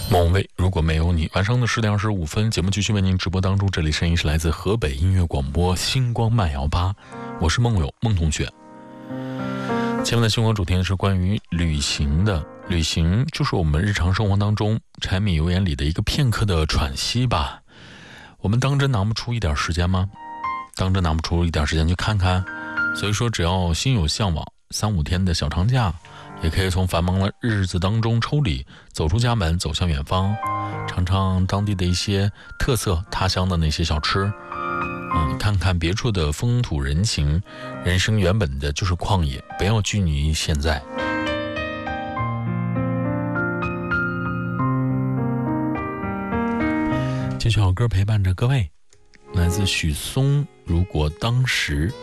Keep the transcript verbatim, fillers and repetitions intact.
某位如果没有你，晚上的十点二十五分，节目继续为您直播当中，这里声音是来自河北音乐广播星光慢摇吧，我是梦友孟同学。前面的星光主题是关于旅行的，旅行就是我们日常生活当中柴米油盐里的一个片刻的喘息吧。我们当真拿不出一点时间吗？当真拿不出一点时间去看看？所以说只要心有向往，三五天的小长假也可以从繁忙的日子当中抽离，走出家门，走向远方，尝尝当地的一些特色，他乡的那些小吃，嗯，看看别处的风土人情。人生原本的就是旷野，不要拘泥于现在。这首好歌陪伴着各位，来自许嵩，如果当时